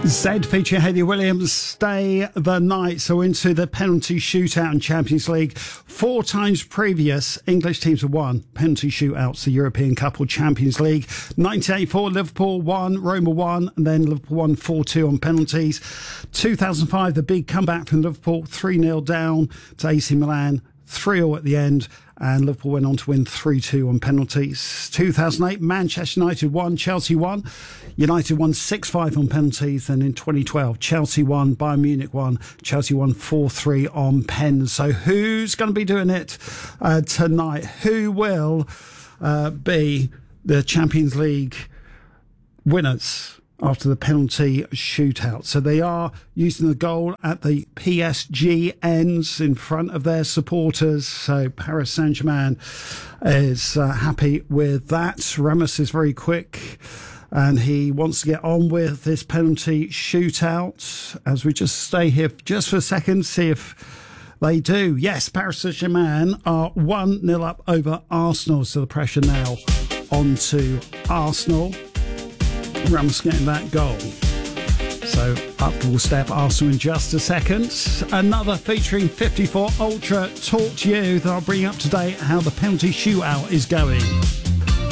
Zed featuring Hayley Williams, Stay the Night. So into the penalty shootout in Champions League. 4 times previous, English teams have won penalty shootouts, the European Cup or Champions League. 1984, Liverpool won, Roma won, and then Liverpool won 4-2 on penalties. 2005, the big comeback from Liverpool, 3-0 down to AC Milan, 3-0 at the end. And Liverpool went on to win 3-2 on penalties. 2008, Manchester United won, Chelsea won. United won 6-5 on penalties. And in 2012, Chelsea won, Bayern Munich won. Chelsea won 4-3 on pens. So who's going to be doing it tonight? Who will be the Champions League winners after the penalty shootout? So they are using the goal at the PSG ends in front of their supporters. So Paris Saint-Germain is happy with that. Ramos is very quick and he wants to get on with this penalty shootout. As we just stay here just for a second, see if they do. Yes, Paris Saint-Germain are 1-0 up over Arsenal. So the pressure now onto Arsenal. Ramos getting that goal. So up will step Arsenal in just a second. Another featuring 54 Ultra Talk to You that I'll bring up today how the penalty shootout is going.